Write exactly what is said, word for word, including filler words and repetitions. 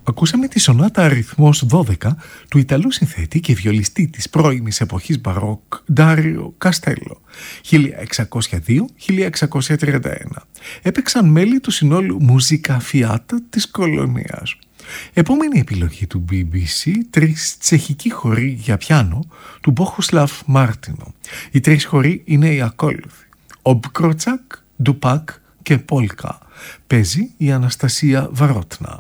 Ακούσαμε τη σονάτα αριθμός δώδεκα του Ιταλού συνθέτη και βιολιστή της πρώιμης εποχής μπαρόκ Ντάριο Καστέλο χίλια εξακόσια δύο με χίλια εξακόσια τριάντα ένα. Έπαιξαν μέλη του συνόλου Musica Fiat της Κολονίας. Επόμενη επιλογή του μπι μπι σι, τρεις τσεχικοί χοροί για πιάνο του Μπόχουσλαβ Μάρτινο. Οι τρεις χοροί είναι οι ακόλουθοι: Ομπκροτσακ, Ντουπάκ και Πόλκα. Παίζει η Αναστασία Βαρότνα.